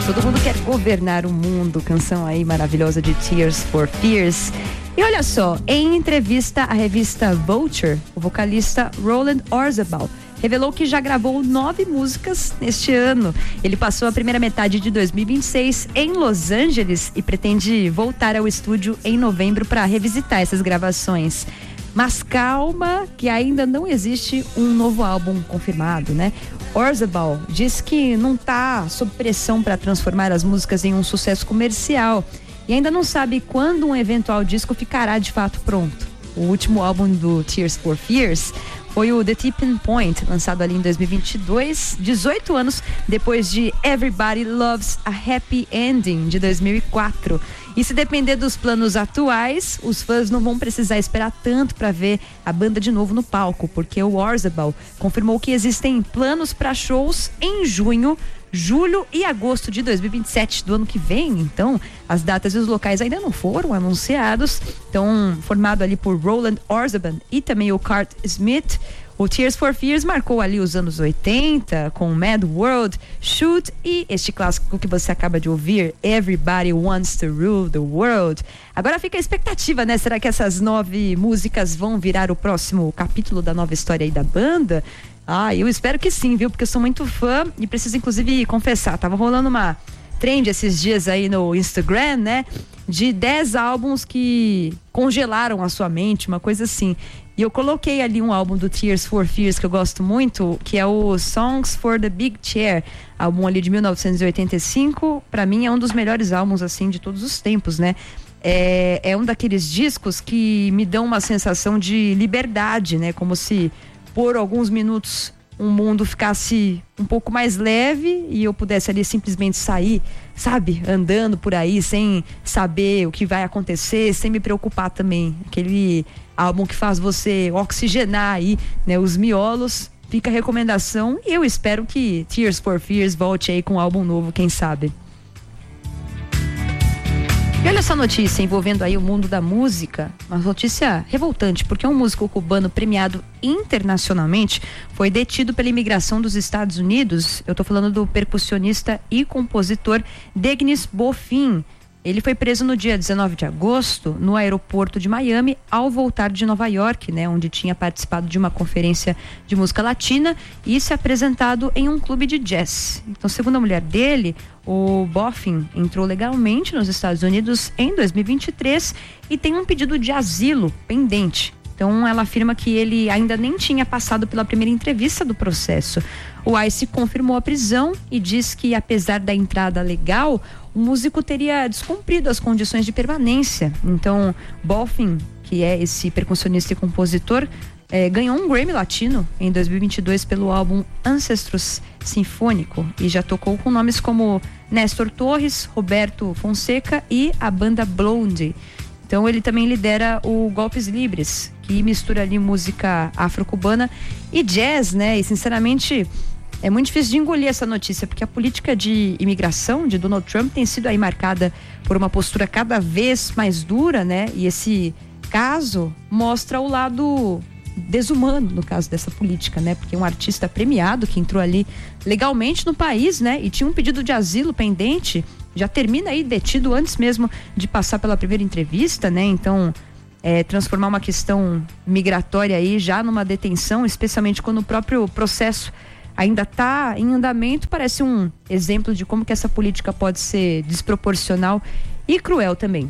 Todo mundo quer governar o mundo, canção aí maravilhosa de Tears for Fears. E olha só, em entrevista à revista Vulture, o vocalista Roland Orzabal revelou que já gravou 9 músicas neste ano. Ele passou a primeira metade de 2026 em Los Angeles e pretende voltar ao estúdio em novembro para revisitar essas gravações. Mas calma, que ainda não existe um novo álbum confirmado, né? Orzabal diz que não está sob pressão para transformar as músicas em um sucesso comercial e ainda não sabe quando um eventual disco ficará de fato pronto. O último álbum do Tears for Fears foi o The Tipping Point, lançado ali em 2022, 18 anos depois de Everybody Loves a Happy Ending, de 2004. E se depender dos planos atuais, os fãs não vão precisar esperar tanto para ver a banda de novo no palco, porque o Orzabal confirmou que existem planos para shows em junho, julho e agosto de 2027 do ano que vem. Então, as datas e os locais ainda não foram anunciados. Então, formado ali por Roland Orzabal e também o Curt Smith, o Tears for Fears marcou ali os anos 80 com Mad World, Shoot e este clássico que você acaba de ouvir, Everybody Wants to Rule the World. Agora fica a expectativa, né? Será que essas 9 músicas vão virar o próximo capítulo da nova história aí da banda? Eu espero que sim, viu? Porque eu sou muito fã e preciso inclusive confessar, tava rolando uma trend esses dias aí no Instagram, né? De 10 álbuns que congelaram a sua mente, uma coisa assim. E eu coloquei ali um álbum do Tears for Fears que eu gosto muito, que é o Songs for the Big Chair, álbum ali de 1985. Pra mim é um dos melhores álbuns assim de todos os tempos, né? É um daqueles discos que me dão uma sensação de liberdade, né? Como se por alguns minutos o mundo ficasse um pouco mais leve e eu pudesse ali simplesmente sair, sabe, andando por aí sem saber o que vai acontecer, sem me preocupar também. Aquele álbum que faz você oxigenar aí, né, os miolos. Fica a recomendação e eu espero que Tears for Fears volte aí com um álbum novo, quem sabe. E olha essa notícia envolvendo aí o mundo da música, uma notícia revoltante, porque um músico cubano premiado internacionalmente foi detido pela imigração dos Estados Unidos. Eu tô falando do percussionista e compositor Degnis Bofin. Ele foi preso no dia 19 de agosto no aeroporto de Miami ao voltar de Nova York, né, onde tinha participado de uma conferência de música latina e se apresentado em um clube de jazz. Então, segundo a mulher dele, o Bofin entrou legalmente nos Estados Unidos em 2023 e tem um pedido de asilo pendente. Então, ela afirma que ele ainda nem tinha passado pela primeira entrevista do processo. O ICE confirmou a prisão e diz que, apesar da entrada legal, o músico teria descumprido as condições de permanência. Então, Bofin, que é esse percussionista e compositor, ganhou um Grammy Latino em 2022 pelo álbum Ancestros Sinfônico e já tocou com nomes como Néstor Torres, Roberto Fonseca e a banda Blondie. Então ele também lidera o Golpes Libres, que mistura ali música afro-cubana e jazz, né? E sinceramente é muito difícil de engolir essa notícia, porque a política de imigração de Donald Trump tem sido aí marcada por uma postura cada vez mais dura, né? E esse caso mostra o lado desumano no caso dessa política, né? Porque um artista premiado que entrou ali legalmente no país, né? E tinha um pedido de asilo pendente, já termina aí detido antes mesmo de passar pela primeira entrevista, né? Então, transformar uma questão migratória aí já numa detenção, especialmente quando o próprio processo ainda está em andamento, parece um exemplo de como que essa política pode ser desproporcional e cruel também.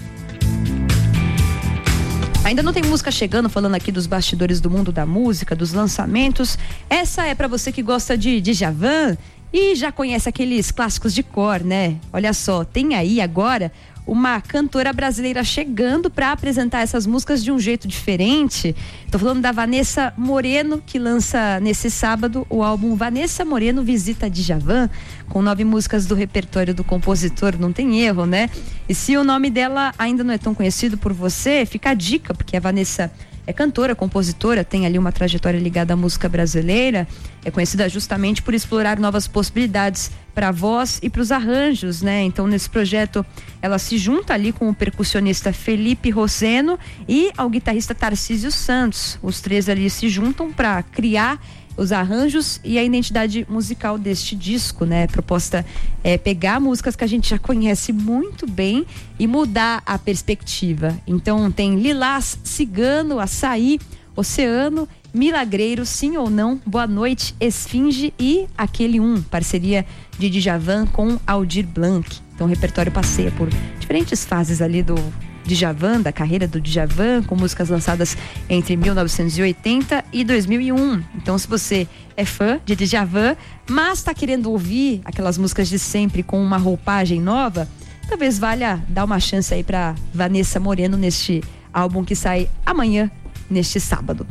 Ainda não tem música chegando, falando aqui dos bastidores do mundo da música, dos lançamentos. Essa é para você que gosta de Djavan e já conhece aqueles clássicos de cor, né? Olha só, tem aí agora uma cantora brasileira chegando para apresentar essas músicas de um jeito diferente. Tô falando da Vanessa Moreno, que lança nesse sábado o álbum Vanessa Moreno Visita Djavan, com 9 músicas do repertório do compositor, não tem erro, né? E se o nome dela ainda não é tão conhecido por você, fica a dica, porque a Vanessa é cantora, compositora, tem ali uma trajetória ligada à música brasileira, é conhecida justamente por explorar novas possibilidades para a voz e para os arranjos, né? Então, nesse projeto, ela se junta ali com o percussionista Felipe Roseno e ao guitarrista Tarcísio Santos. Os três ali se juntam para criar os arranjos e a identidade musical deste disco, né? A proposta é pegar músicas que a gente já conhece muito bem e mudar a perspectiva. Então tem Lilás, Cigano, Açaí, Oceano, Milagreiro, Sim ou Não, Boa Noite, Esfinge e Aquele parceria de Djavan com Aldir Blanc. Então o repertório passeia por diferentes fases ali do Djavan, da carreira do Djavan, com músicas lançadas entre 1980 e 2001. Então, se você é fã de Djavan, mas está querendo ouvir aquelas músicas de sempre com uma roupagem nova, talvez valha dar uma chance aí para Vanessa Moreno neste álbum que sai amanhã, neste sábado.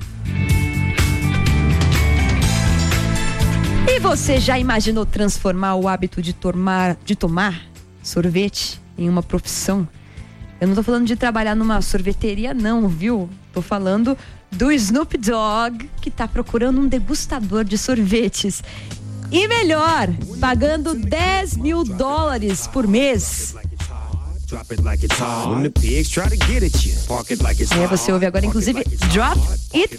E você já imaginou transformar o hábito de tomar sorvete em uma profissão? Eu não tô falando de trabalhar numa sorveteria não, viu? Tô falando do Snoop Dogg, que tá procurando um degustador de sorvetes. E melhor, pagando $10 mil por mês. Você ouve agora, inclusive, Drop It